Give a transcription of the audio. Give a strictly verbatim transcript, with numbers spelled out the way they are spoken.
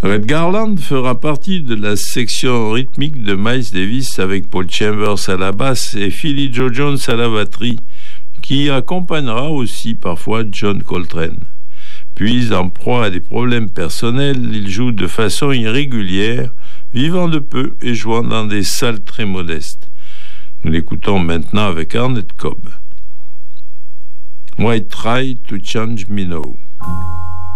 Red Garland fera partie de la section rythmique de Miles Davis avec Paul Chambers à la basse et Philly Joe Jones à la batterie, qui accompagnera aussi parfois John Coltrane. Puis, en proie à des problèmes personnels, il joue de façon irrégulière, vivant de peu et jouant dans des salles très modestes. Nous l'écoutons maintenant avec Arnett Cobb. Why try to change me now?